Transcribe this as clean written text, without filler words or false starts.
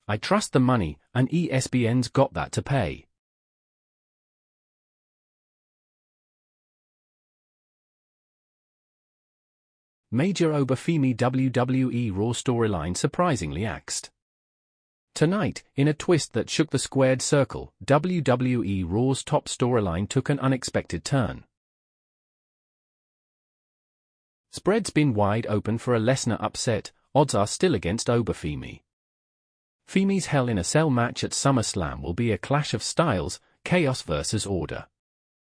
I trust the money, and ESPN's got that to pay. Major Obafemi WWE Raw storyline surprisingly axed. Tonight, in a twist that shook the squared circle, WWE Raw's top storyline took an unexpected turn. Spread's been wide open for a Lesnar upset, odds are still against Obafemi. Femi's Hell in a Cell match at SummerSlam will be a clash of styles, Chaos versus Order.